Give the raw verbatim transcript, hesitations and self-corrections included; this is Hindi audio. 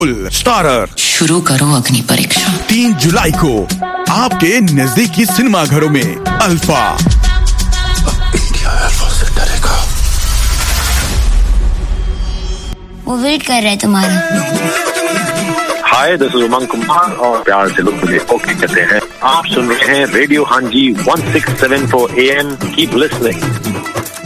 स्टारर शुरू करो अग्नि परीक्षा। तीन जुलाई को आपके नजदीकी सिनेमा घरों में अल्फा। इंडिया अल्फा से डरेगा। वो वेट कर रहा है तुम्हारा। हाय, दिस इज उमंग कुमार और प्यार से लोग मुझे ओके कहते हैं। आप सुन रहे हैं रेडियो हांजी one six seven four A M. Keep listening.